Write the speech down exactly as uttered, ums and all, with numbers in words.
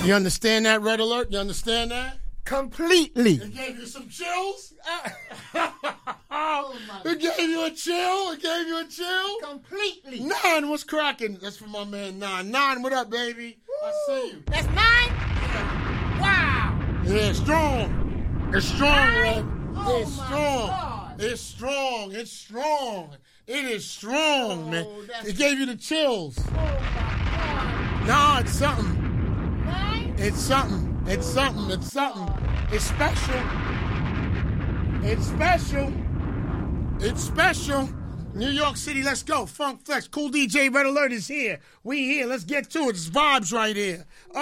You understand that, Red Alert? You understand that? Completely. It gave you some chills? Oh, my It gave you a chill? It gave you a chill? Completely. Nine, what's cracking? That's for my man Nine. Nine, what up, baby? Woo. I see you. That's nine? Wow. Yeah, strong. It's strong, Red. Oh, It's my strong. God. It's strong. It's strong. It is strong, Oh, man. that's- It gave you the chills. Oh, my Nah, it's something. God. Nine? It's something. It's something. It's something. It's special. It's special. It's special. New York City, let's go. Funk Flex. Cool D J Red Alert is here. We here. Let's get to it. It's vibes right here. Uh-